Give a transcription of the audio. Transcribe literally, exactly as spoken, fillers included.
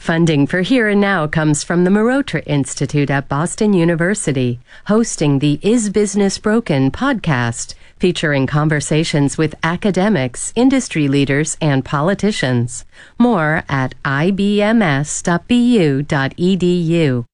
Funding for Here and Now comes from the Marotra Institute at Boston University, hosting the Is Business Broken podcast, featuring conversations with academics, industry leaders, and politicians. More at I B M S dot B U dot E D U.